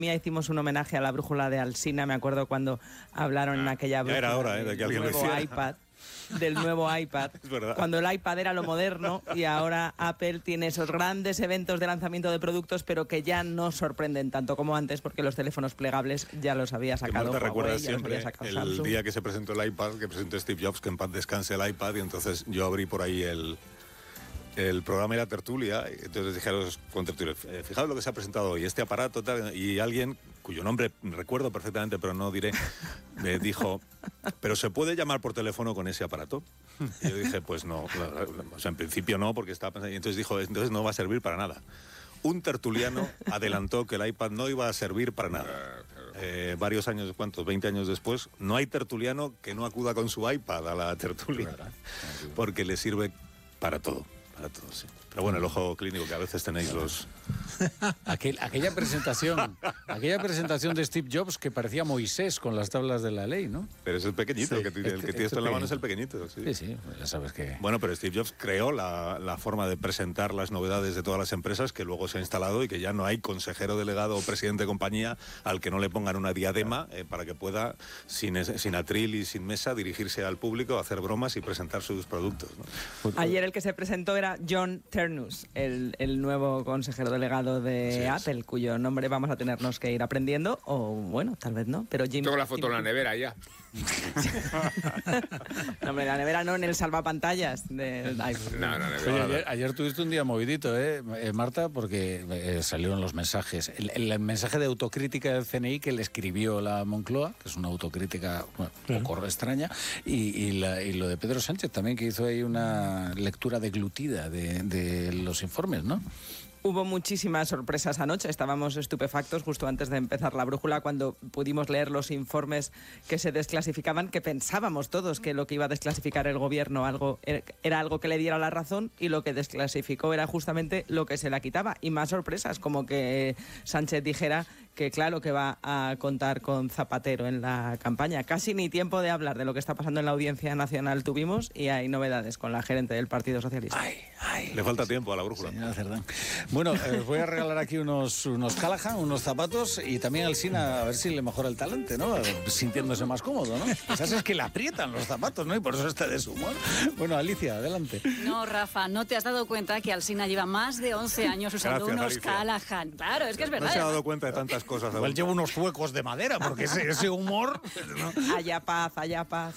hicimos un homenaje a la brújula de Alsina, me acuerdo cuando hablaron en aquella brújula era hora, de que alguien del nuevo iPad. Del nuevo iPad, cuando el iPad era lo moderno y ahora Apple tiene esos grandes eventos de lanzamiento de productos, pero que ya no sorprenden tanto como antes, porque los teléfonos plegables ya los había sacado. ¿Te recuerdas Huawei, siempre el día que se presentó el iPad, que presentó Steve Jobs, que en paz descanse el iPad, y entonces yo abrí por ahí el programa y la tertulia, y entonces dije a los contertulios, fijaos lo que se ha presentado hoy, este aparato, tal, y alguien, cuyo nombre recuerdo perfectamente, pero no diré, me dijo, ¿pero se puede llamar por teléfono con ese aparato? Y yo dije, pues no, o sea, en principio no, porque estaba pensando, y entonces dijo, entonces no va a servir para nada. Un tertuliano adelantó que el iPad no iba a servir para nada. Varios años, ¿cuántos? 20 años después, no hay tertuliano que no acuda con su iPad a la tertulia, porque le sirve para todo. Para todo, sí. Pero bueno, el ojo clínico que a veces tenéis los... Aquella presentación de Steve Jobs que parecía Moisés con las tablas de la ley, ¿no? Pero es el pequeñito, sí, el que tienes en la mano es el pequeñito. Sí, sí, pues ya sabes que... Bueno, pero Steve Jobs creó la forma de presentar las novedades de todas las empresas, que luego se ha instalado y que ya no hay consejero delegado o presidente de compañía al que no le pongan una diadema para que pueda, sin atril y sin mesa, dirigirse al público, hacer bromas y presentar sus productos, ¿no? Ayer el que se presentó era John Ternus, el nuevo consejero delegado de Apple, cuyo nombre vamos a tenernos que ir aprendiendo, o bueno, tal vez no, pero Jim... Tengo la foto en la nevera ya. No, hombre, la nevera no, en el salvapantallas del iPhone. No, Oye, ayer tuviste un día movidito, Marta, porque salieron los mensajes. El mensaje de autocrítica del CNI que le escribió la Moncloa, que es una autocrítica un poco extraña, y lo de Pedro Sánchez también, que hizo ahí una lectura deglutida de los informes, ¿no? Hubo muchísimas sorpresas anoche, estábamos estupefactos justo antes de empezar la brújula cuando pudimos leer los informes que se desclasificaban, que pensábamos todos que lo que iba a desclasificar el gobierno era algo que le diera la razón, y lo que desclasificó era justamente lo que se la quitaba, y más sorpresas, como que Sánchez dijera que claro que va a contar con Zapatero en la campaña. Casi ni tiempo de hablar de lo que está pasando en la Audiencia Nacional tuvimos, y hay novedades con la gerente del Partido Socialista. Le falta tiempo a la brújula. Señora Cerdán. Bueno, os voy a regalar aquí unos Callahan, unos zapatos, y también al Sina a ver si le mejora el talante, ¿no? Sintiéndose más cómodo, ¿no? Quizás es que le aprietan los zapatos, ¿no? Y por eso está de su humor. Bueno, Alicia, adelante. No, Rafa, ¿no te has dado cuenta que Alsina lleva más de 11 años usando unos Alicia. Callahan? Claro, es que es verdad. No se ha dado cuenta de tantas cosas. Igual lleva unos zuecos de madera, porque ese humor... ¿no? Haya paz, haya paz.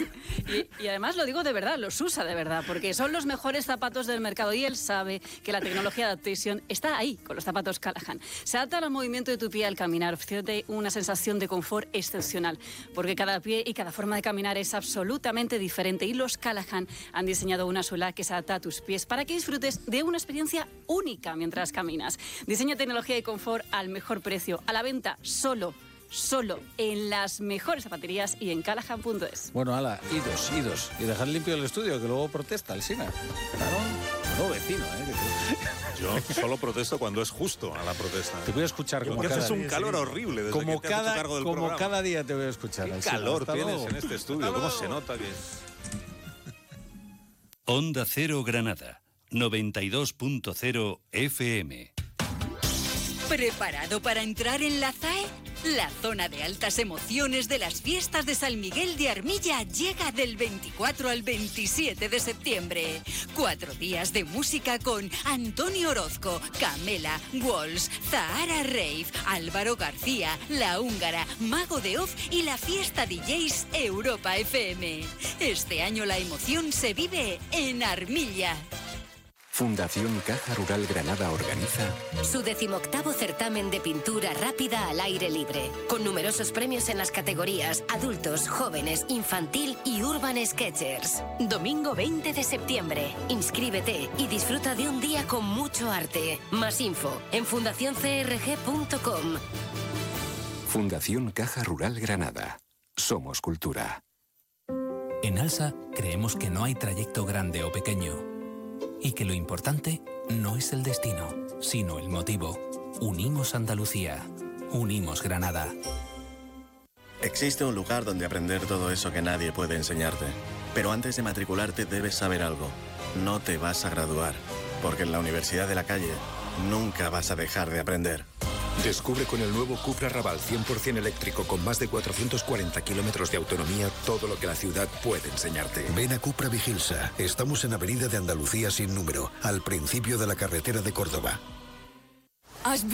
Y además lo digo de verdad, los usa de verdad, porque son los mejores zapatos del mercado, y él sabe que la tecnología de Adaptation está ahí con los zapatos Callahan. Se adaptan al movimiento de tu pie al caminar, ofreciéndote una sensación de confort excepcional, porque cada pie y cada forma de caminar es absolutamente diferente, y los Callahan han diseñado una suela que se adapta a tus pies para que disfrutes de una experiencia única mientras caminas. Diseño, tecnología y confort al mejor precio, a la venta solo en las mejores zapaterías y en callahan.es. Bueno, ala, idos. Y dejar limpio el estudio, que luego protesta el Sina. Claro, no vecino, Yo solo protesto cuando es justo a la protesta. Te voy a escuchar como cada día. Es un calor horrible desde como que te has hecho cargo del programa. Cada día te voy a escuchar. ¿Qué calor tienes en este estudio? ¿Cómo se nota que...? Onda Cero Granada, 92.0 FM. ¿Preparado para entrar en la ZAE? La zona de altas emociones de las fiestas de San Miguel de Armilla llega del 24 al 27 de septiembre. 4 días de música con Antonio Orozco, Camela, Walls, Zahara Rave, Álvaro García, La Húngara, Mago de Oz y la fiesta DJs Europa FM. Este año la emoción se vive en Armilla. Fundación Caja Rural Granada organiza su 18º certamen de pintura rápida al aire libre, con numerosos premios en las categorías adultos, jóvenes, infantil y urban sketchers. Domingo 20 de septiembre. Inscríbete y disfruta de un día con mucho arte. Más info en fundacioncrg.com. Fundación Caja Rural Granada. Somos cultura. En ALSA creemos que no hay trayecto grande o pequeño, y que lo importante no es el destino, sino el motivo. Unimos Andalucía. Unimos Granada. Existe un lugar donde aprender todo eso que nadie puede enseñarte. Pero antes de matricularte debes saber algo. No te vas a graduar, porque en la Universidad de la Calle nunca vas a dejar de aprender. Descubre con el nuevo Cupra Raval 100% eléctrico con más de 440 kilómetros de autonomía todo lo que la ciudad puede enseñarte. Ven a Cupra Vigilsa. Estamos en Avenida de Andalucía sin número, al principio de la carretera de Córdoba.